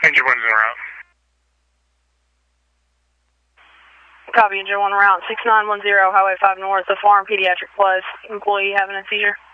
Engine 1's en route. Copy, Engine 1 route, 6910, Highway 5 North, the Farm Pediatric Plus. Employee having a seizure.